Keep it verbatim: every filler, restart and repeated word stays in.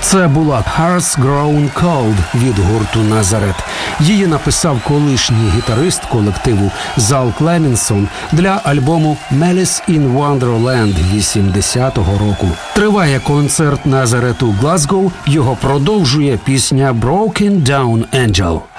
Це була «Hearts Grown Cold» від гурту «Назарет». Її написав колишній гітарист колективу Зал Клемінсон для альбому «Malice in Wonderland» вісімдесятого року. Триває концерт «Назарету» Глазгоу, його продовжує пісня «Broken Down Angel».